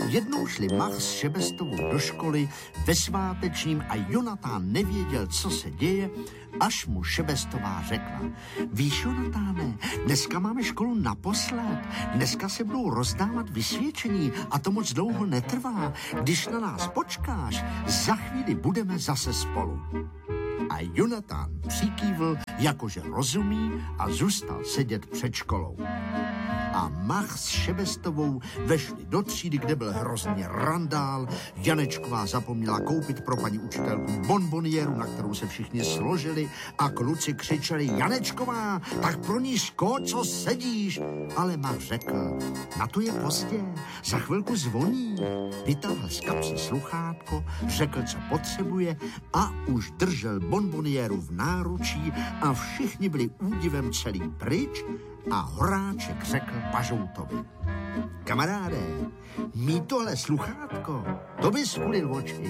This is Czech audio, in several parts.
Jednou šli Mach s Šebestovou do školy ve svátečním a Jonatán nevěděl, co se děje, až mu Šebestová řekla: víš, Jonatáne, dneska máme školu naposled. Dneska se budou rozdávat vysvědčení a to moc dlouho netrvá. Když na nás počkáš, za chvíli budeme zase spolu. A Jonatán přikývl, jakože rozumí, a zůstal sedět před školou. A Mach s Šebestovou vešli do třídy, kde byl hrozně randál. Janečková zapomněla koupit pro paní učitelku bonboniéru, na kterou se všichni složili, a kluci křičeli: Janečková, tak pro ní ško, co sedíš? Ale Mach řekl: na to je pozdě, za chvilku zvoní. Vytáhl z kapsy sluchátko, řekl, co potřebuje, a už držel bonboniéru v náručí a všichni byli údivem celý pryč. A Horáček řekl Pažoutovi: kamaráde, mít tohle sluchátko, to by skulil oči.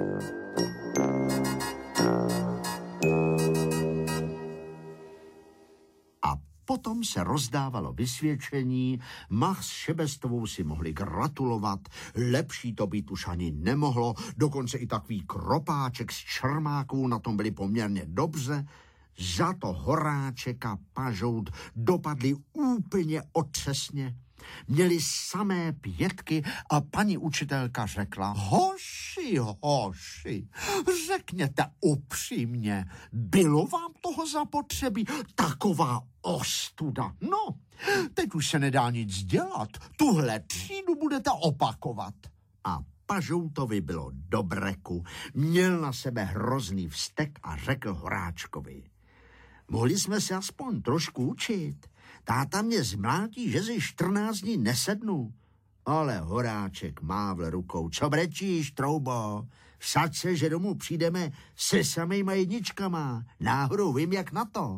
A potom se rozdávalo vysvědčení, Mach s Šebestovou si mohli gratulovat, lepší to být už ani nemohlo, dokonce i takový Kropáček s Čermákovou na tom byli poměrně dobře. Za to Horáček a Pažout dopadli úplně otřesně. Měli samé 5 a paní učitelka řekla: hoši, řekněte upřímně, bylo vám toho zapotřebí, taková ostuda? No, teď už se nedá nic dělat, tuhle třídu budete opakovat. A Pažoutovi bylo do breku, měl na sebe hrozný vztek a řekl Horáčkovi: mohli jsme se aspoň trošku učit. Táta mě zmlátí, že si 14 dní nesednu. Ale Horáček mávl rukou: co brečíš, troubo? Vsaď se, že domů přijdeme se samejma jedničkama. Náhodou vím, jak na to.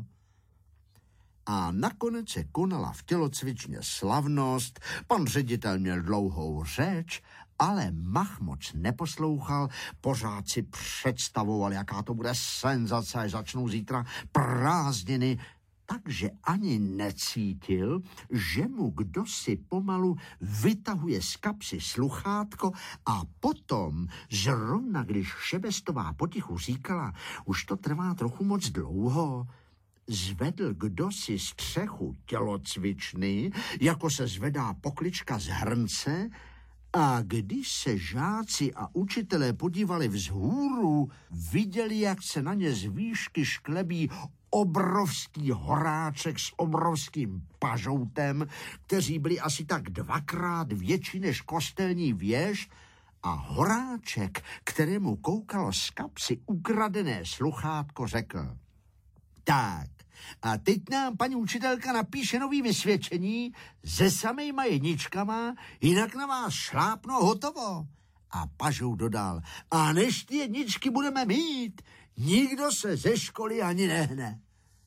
A nakonec se konala v tělocvičně slavnost, pan ředitel měl dlouhou řeč, ale Mach moc neposlouchal, pořád si představoval, jaká to bude senzace, až začnou zítra prázdniny, takže ani necítil, že mu kdosi pomalu vytahuje z kapsy sluchátko a potom, zrovna když Šebestová potichu říkala: už to trvá trochu moc dlouho, zvedl kdosi střechu tělocvičny, jako se zvedá poklička z hrnce, a když se žáci a učitelé podívali vzhůru, viděli, jak se na ně z výšky šklebí obrovský Horáček s obrovským Pažoutem, kteří byli asi tak 2krát větší než kostelní věž, a Horáček, kterému koukalo z kapsy ukradené sluchátko, řekl: tak, a teď nám paní učitelka napíše nový vysvědčení se samejma jedničkama, jinak na vás šlápno, hotovo. A Pažou dodal: a než ty jedničky budeme mít, nikdo se ze školy ani nehne.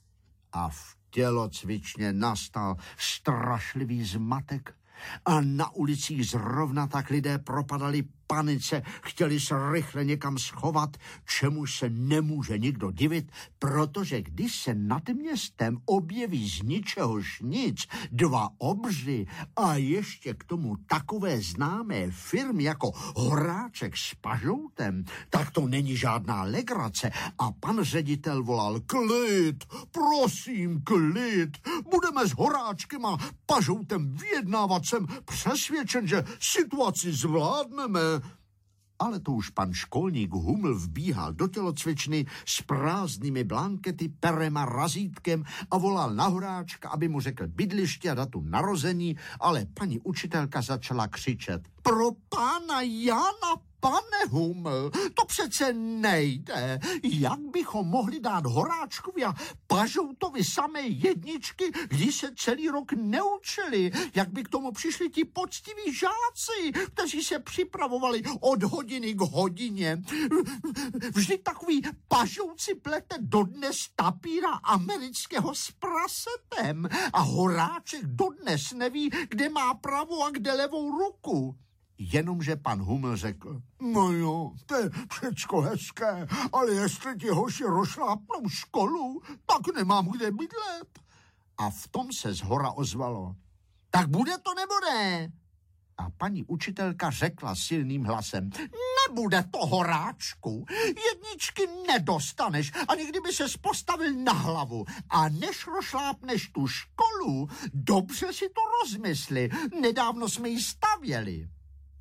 A v tělocvičně nastal strašlivý zmatek a na ulicích zrovna tak lidé propadali panice, chtěli se rychle někam schovat, čemu se nemůže nikdo divit, protože když se nad městem objeví z ničehož nic 2 obři a ještě k tomu takové známé firmy jako Horáček s Pažoutem, tak to není žádná legrace. A pan ředitel volal: klid, prosím, klid, budeme s Horáčkem a Pažoutem vyjednávat, jsem přesvědčen, že situaci zvládneme. Ale to už pan školník Huml vbíhal do tělocvičny s prázdnými blankety, perem a razítkem a volal na Horáčka, aby mu řekl bydliště a datum narození, ale paní učitelka začala křičet: pro pána Jana, pane Huml, to přece nejde. Jak bychom mohli dát Horáčkovi a Pažoutovi samé jedničky, když se celý rok neučili? Jak by k tomu přišli ti poctiví žáci, kteří se připravovali od hodiny k hodině? Vždyť takový Pažout si plete dodnes tapíra amerického s prasetem a Horáček dodnes neví, kde má pravou a kde levou ruku. Jenomže pan Huml řekl: no jo, to je všecko hezké, ale jestli ti hoši rozšlápnou školu, tak nemám kde bydlet. A v tom se zhora ozvalo: tak bude to nebo ne? A A paní učitelka řekla silným hlasem: nebude to, Horáčku, jedničky nedostaneš, ani kdyby ses postavil na hlavu. A než rošlápneš tu školu, dobře si to rozmysli, nedávno jsme ji stavěli.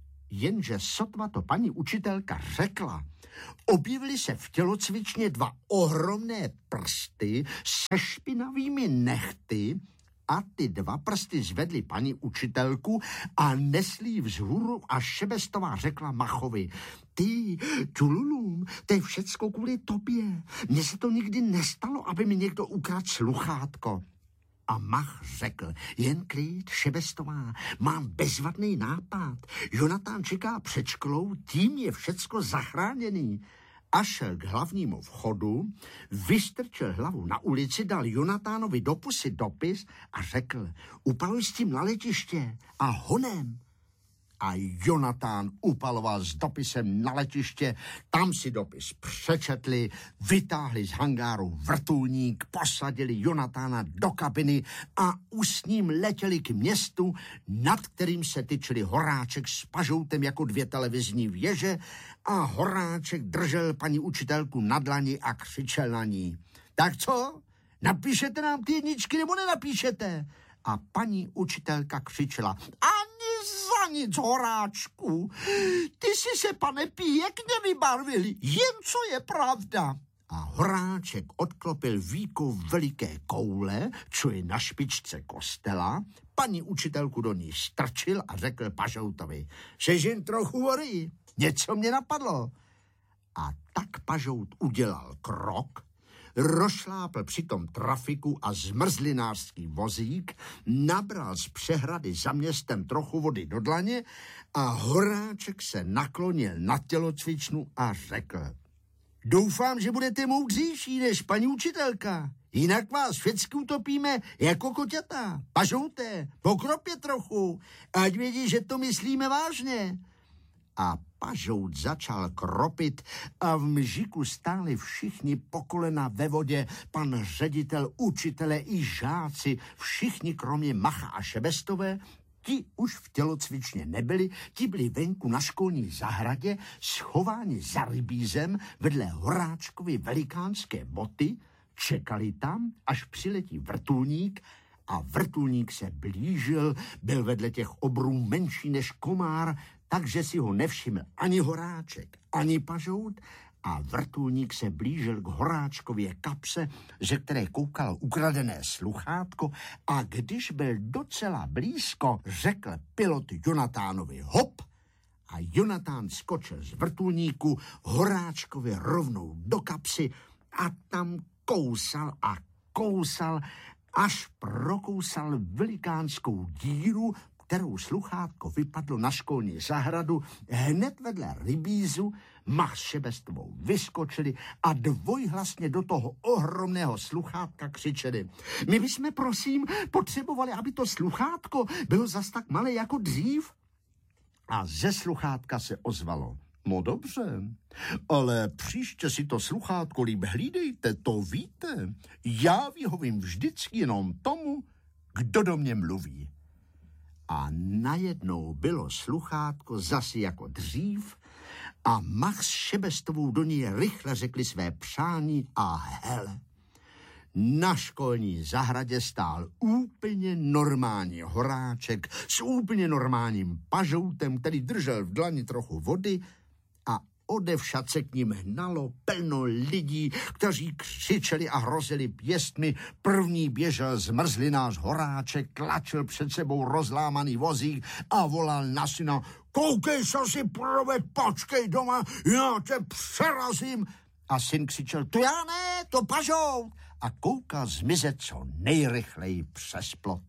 Jenže sotva to paní učitelka řekla, objevily se v tělocvičně 2 ohromné prsty se špinavými nehty a ty 2 prsty zvedly paní učitelku a nesli ji vzhůru a Šebestová řekla Machovi: ty, Čululům, to je všecko kvůli tobě. Mně se to nikdy nestalo, aby mi někdo ukradl sluchátko. A Mach řekl: jen klid, Šebestová, mám bezvadný nápad. Jonatán čeká před školou, tím je všecko zachráněný. A šel k hlavnímu vchodu, vystrčil hlavu na ulici, dal Jonatánovi do pusy dopis a řekl: upaluj s tím na letiště a honem. A Jonatán upaloval s dopisem na letiště, tam si dopis přečetli, vytáhli z hangáru vrtulník, posadili Jonatána do kabiny a už s ním letěli k městu, nad kterým se tyčili Horáček s Pažoutem jako 2 televizní věže a Horáček držel paní učitelku na dlani a křičel na ní: tak co? Napíšete nám ty jedničky nebo nenapíšete? A paní učitelka křičela: ani za nic, Horáčku. Ty jsi se, pane, pěkně vybarvil, jen co je pravda. A Horáček odklopil víko veliké koule, co je na špičce kostela, paní učitelku do ní strčil a řekl Pažoutovi: seš jen trochu hory, něco mě napadlo. A tak Pažout udělal krok, rozšlápl přitom trafiku a zmrzlinářský vozík, nabral z přehrady za městem trochu vody do dlaně a Horáček se naklonil na tělocvičnu a řekl: doufám, že budete moudřejší než paní učitelka, jinak vás všecky utopíme jako koťata. Pažouté, pokropě trochu, ať vědí, že to myslíme vážně. A Pažout začal kropit a v mžiku stáli všichni po kolena ve vodě, pan ředitel, učitele i žáci, všichni kromě Macha a Šebestové. Ti už v tělocvičně nebyli, ti byli venku na školní zahradě, schováni za rybízem vedle Horáčkovy velikánské boty, čekali tam, až přiletí vrtulník. A vrtulník se blížil, byl vedle těch obrů menší než komár, takže si ho nevšiml ani Horáček, ani Pažout a vrtulník se blížil k Horáčkově kapse, ze které koukal ukradené sluchátko a když byl docela blízko, řekl pilot Jonatánovi hop a Jonatán skočil z vrtulníku Horáčkovi rovnou do kapsy a tam kousal a kousal, až prokousal velikánskou díru, kterou sluchátko vypadlo na školní zahradu, hned vedle rybízu. Mach s Šebestovou vyskočili a dvojhlasně do toho ohromného sluchátka křičeli: my bychom, prosím, potřebovali, aby to sluchátko bylo zas tak malé jako dřív. A ze sluchátka se ozvalo: no dobře, ale příště si to sluchátko líp hlídejte, to víte. Já vyhovím vždycky jenom tomu, kdo do mě mluví. A najednou bylo sluchátko zasi jako dřív a Mach s Šebestovou do ní rychle řekli své přání a hele. Na školní zahradě stál úplně normální Horáček s úplně normálním Pažoutem, který držel v dlani trochu vody a odevšad se k ním hnalo plno lidí, kteří křičeli a hrozili pěstmi. První běžel zmrzlinář Horáček, tlačil před sebou rozlámaný vozík a volal na syna: koukej, co si proved, počkej doma, já tě přerazím. A syn křičel: to já ne, to Pažout. A koukal zmizet co nejrychleji přes plot.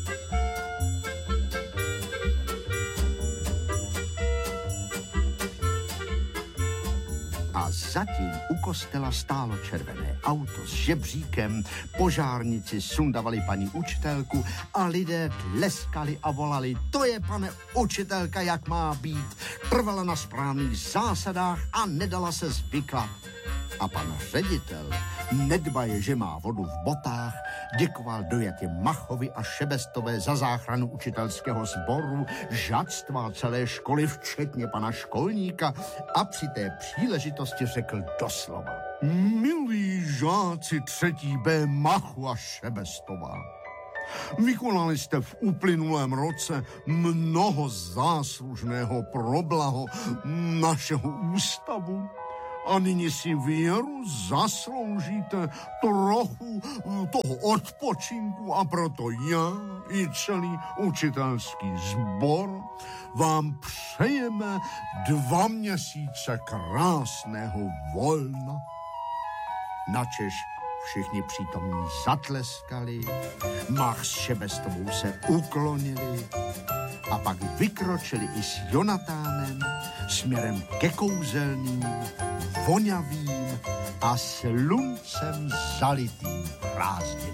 A zatím u kostela stálo červené auto s žebříkem, požárníci sundavali paní učitelku a lidé tleskali a volali: to je, pane učitelka, jak má být. Trvala na správných zásadách a nedala se zvyklat. A pan ředitel, nedbaje, že má vodu v botách, děkoval dojatě Machovi a Šebestové za záchranu učitelského sboru, žadstva celé školy, včetně pana školníka, a při té příležitosti řekl doslova: milí žáci 3. B Machu a Šebestová, vykonali jste v uplynulém roce mnoho záslužného pro blaho našeho ústavu a nyní si věru zasloužíte trochu toho odpočinku, a proto já i celý učitelský sbor vám přejeme 2 měsíce krásného volna. Načež všichni přítomní zatleskali, Mach s Šebestovou se uklonili a pak vykročili i s Jonatánem směrem ke kouzelným, voňavým a sluncem zalitým prázdninám.